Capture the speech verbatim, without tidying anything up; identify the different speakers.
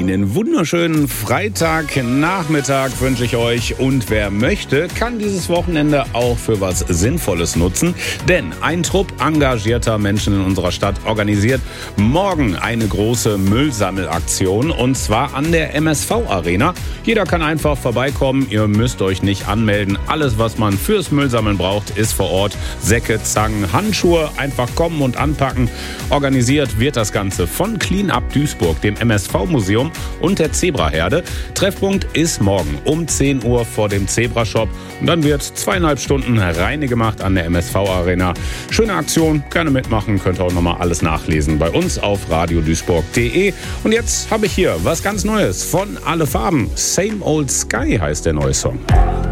Speaker 1: Einen wunderschönen Freitagnachmittag wünsche ich euch. Und wer möchte, kann dieses Wochenende auch für was Sinnvolles nutzen. Denn ein Trupp engagierter Menschen in unserer Stadt organisiert morgen eine große Müllsammelaktion. Und zwar an der M S V-Arena. Jeder kann einfach vorbeikommen. Ihr müsst euch nicht anmelden. Alles, was man fürs Müllsammeln braucht, ist vor Ort. Säcke, Zangen, Handschuhe. Einfach kommen und anpacken. Organisiert wird das Ganze von Clean Up Duisburg, dem M S V-Museum und der Zebraherde. Treffpunkt ist morgen um zehn Uhr vor dem Zebra-Shop. Und dann wird zweieinhalb Stunden Reine gemacht an der M S V-Arena. Schöne Aktion, gerne mitmachen. Könnt ihr auch nochmal alles nachlesen bei uns auf radio duisburg punkt de. Und jetzt habe ich hier was ganz Neues von Alle Farben. Same Old Sky heißt der neue Song.